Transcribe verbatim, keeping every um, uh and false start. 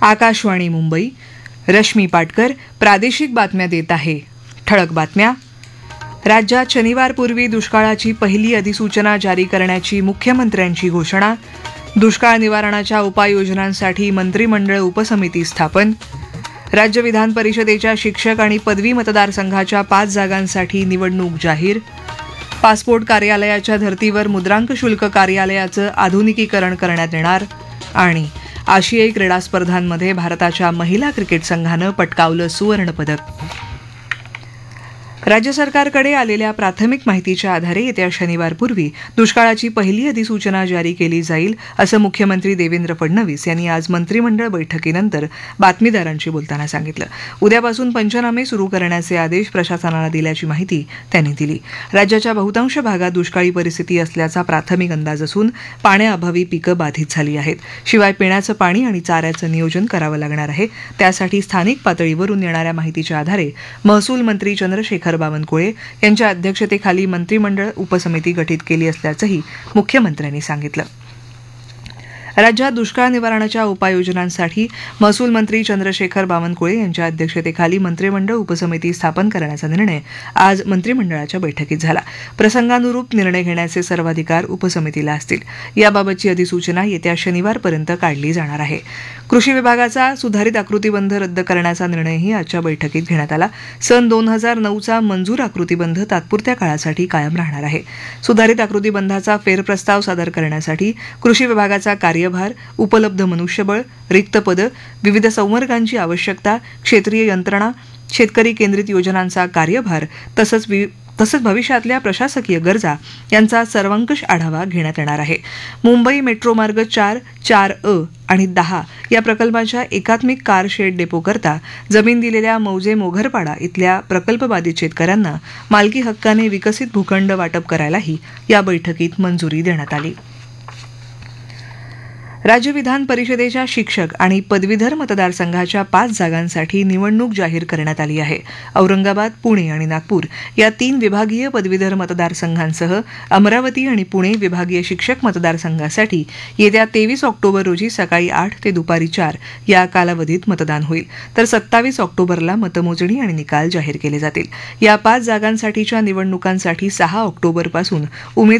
आकाशवाणी मुंबई. रश्मी पाटकर प्रादेशिक बातम्या देत आहे. ठळक बातम्या. राज्यात शनिवारपूर्वी दुष्काळाची पहिली अधिसूचना जारी करण्याची मुख्यमंत्र्यांची घोषणा. दुष्काळ निवारणाच्या उपाययोजनांसाठी मंत्रिमंडळ उपसमिती स्थापन. राज्य विधान परिषदेच्या शिक्षक आणि पदवी मतदारसंघाच्या पाच जागांसाठी निवडणूक जाहीर. पासपोर्ट कार्यालयाच्या धर्तीवर मुद्रांक शुल्क कार्यालयाचं आधुनिकीकरण करण्यात येणार. आणि आशियाई क्रीडा स्पर्धांमध्ये भारताच्या महिला क्रिकेट संघानं पटकावलं सुवर्णपदक. राज्य सरकारकडे आलेल्या प्राथमिक माहितीच्या आधारे येत्या शनिवारपूर्वी दुष्काळाची पहिली अधिसूचना जारी केली जाईल असं मुख्यमंत्री देवेंद्र फडणवीस यांनी आज मंत्रिमंडळ बैठकीनंतर बातमीदारांशी बोलताना सांगितलं. उद्यापासून पंचनामे सुरू करण्याचे आदेश प्रशासनाला दिल्याची माहिती त्यांनी दिली. राज्याच्या बहुतांश भागात दुष्काळी परिस्थिती असल्याचा प्राथमिक अंदाज असून पाण्याअभावी पिकं बाधित झाली आहेत. शिवाय पिण्याचं पाणी आणि चाऱ्याचं नियोजन करावं लागणार आहे. त्यासाठी स्थानिक पातळीवरून येणाऱ्या माहितीच्या आधारे महसूल मंत्री चंद्रशेखर बावनकुळे यांच्या अध्यक्षतेखाली मंत्रिमंडळ उपसमिती गठीत केली असल्याचंही मुख्यमंत्र्यांनी सांगितलं. राज्यात दुष्काळ निवारणाच्या उपाययोजनांसाठी महसूल मंत्री चंद्रशेखर बावनकुळे यांच्या अध्यक्षतेखाली मंत्रिमंडळ उपसमिती स्थापन करण्याचा निर्णय आज मंत्रिमंडळाच्या बैठकीत झाला. प्रसंगानुरूप निर्णय घेण्याचे सर्वाधिकार उपसमितीला असतील. याबाबतची अधिसूचना येत्या शनिवारपर्यंत काढली जाणार आहे. कृषी विभागाचा सुधारित आकृतीबंध रद्द करण्याचा निर्णयही आजच्या बैठकीत घेण्यात आला. सन दोन हजार नऊचा मंजूर आकृतीबंध तात्पुरत्या काळासाठी कायम राहणार आहे. सुधारित आकृतीबंधाचा फेरप्रस्ताव सादर करण्यासाठी कृषी विभागाचा कार्यभार, उपलब्ध मनुष्यबळ, रिक्त पदं, विविध संवर्गांची आवश्यकता, क्षेत्रीय यंत्रणा, शेतकरी केंद्रित योजनांचा कार्यभार तसंच तसंच भविष्यातल्या प्रशासकीय गरजा यांचा सर्वंकष आढावा घेण्यात येणार आहे. मुंबई मेट्रो मार्ग चार, चार अ आणि दहा या प्रकल्पाच्या एकात्मिक कार शेड डेपोकरता जमीन दिलेल्या मौजे मोघरपाडा इथल्या प्रकल्पबाधित शेतकऱ्यांना मालकी हक्काने विकसित भूखंड वाटप करायलाही या बैठकीत मंजुरी देण्यात आली. राज्य विधान परिषदेच्या शिक्षक आणि पदवीधर मतदारसंघाच्या पाच जागांसाठी निवडणूक जाहीर करण्यात आली आहे. औरंगाबाद, पुणे आणि नागपूर या तीन विभागीय पदवीधर मतदारसंघांसह अमरावती आणि पुणे विभागीय शिक्षक मतदारसंघासाठी येत्या तेवीस ऑक्टोबर रोजी सकाळी आठ ते दुपारी चार या कालावधीत मतदान होईल. तर सत्तावीस ऑक्टोबरला मतमोजणी आणि निकाल जाहीर केले जातील. या पाच जागांसाठीच्या निवडणुकांसाठी सहा ऑक्टोबरपासून उमेदवार